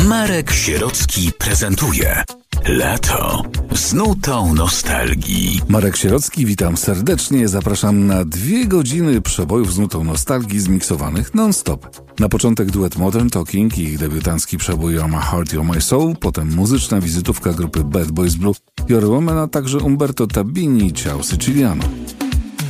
Marek Sierocki prezentuje Lato z nutą nostalgii. Marek Sierocki, witam serdecznie. Zapraszam na 2 godziny przebojów z nutą nostalgii zmiksowanych non-stop. Na początek duet Modern Talking i ich debiutancki przebój You're My Heart, You're My Soul, potem muzyczna wizytówka grupy Bad Boys Blue, Your Woman, a także Umberto Tabini, Ciao Siciliano.